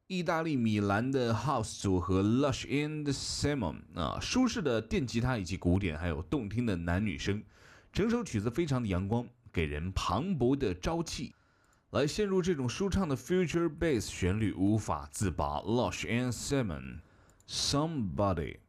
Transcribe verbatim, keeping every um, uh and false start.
意大利米兰的 House 组合 Lush and Simon 啊，舒适的电吉他以及鼓点，还有动听的男女声，整首曲子非常的阳光，给人磅礴的朝气。来陷入这种舒畅的 future bass 旋律无法自拔 Lush and Simon Somebody。